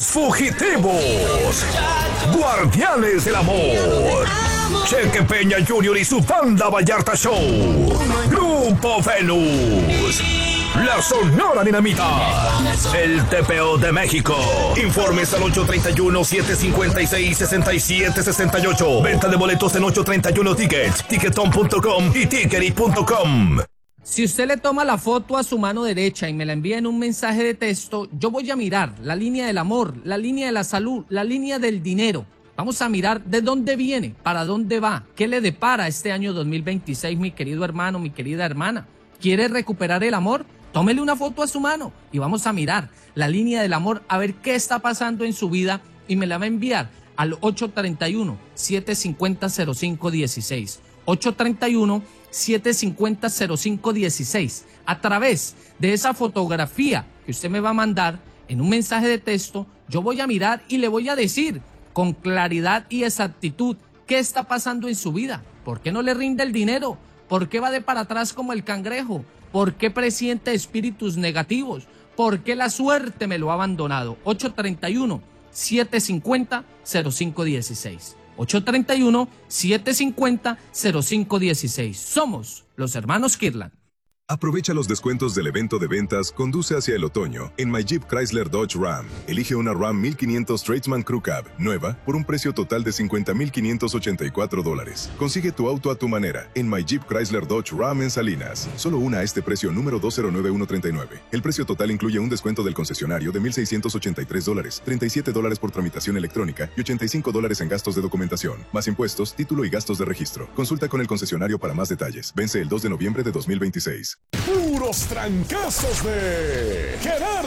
fugitivos, guardianes del amor, Cheque Peña Jr. y su banda Vallarta Show, Grupo Venus, La Sonora Dinamita, el TPO de México. Informes al 831-756-6768. Venta de boletos en 831 Tickets, Ticketon.com y Tickerit.com. Si usted le toma la foto a su mano derecha y me la envía en un mensaje de texto, yo voy a mirar la línea del amor, la línea de la salud, la línea del dinero. Vamos a mirar de dónde viene, para dónde va, qué le depara este año 2026, mi querido hermano, mi querida hermana. ¿Quiere recuperar el amor? Tómele una foto a su mano y vamos a mirar la línea del amor, a ver qué está pasando en su vida y me la va a enviar al 831-750-0516. 831-750-0516. A través de esa fotografía que usted me va a mandar en un mensaje de texto, yo voy a mirar y le voy a decir con claridad y exactitud qué está pasando en su vida. ¿Por qué no le rinde el dinero? ¿Por qué va de para atrás como el cangrejo? ¿Por qué presiente espíritus negativos? ¿Por qué la suerte me lo ha abandonado? 831-750-0516. 831-750-0516. Somos los hermanos Kirtland. Aprovecha los descuentos del evento de ventas Conduce hacia el otoño en My Jeep Chrysler Dodge Ram. Elige una Ram 1500 Tradesman Crew Cab nueva por un precio total de $50,584. Consigue tu auto a tu manera en My Jeep Chrysler Dodge Ram en Salinas. Solo una a este precio número 209139. El precio total incluye un descuento del concesionario de $1,683, $37 por tramitación electrónica y $85 en gastos de documentación, más impuestos, título y gastos de registro. Consulta con el concesionario para más detalles. Vence el 2 de noviembre de 2026. Puros trancazos de Gerardo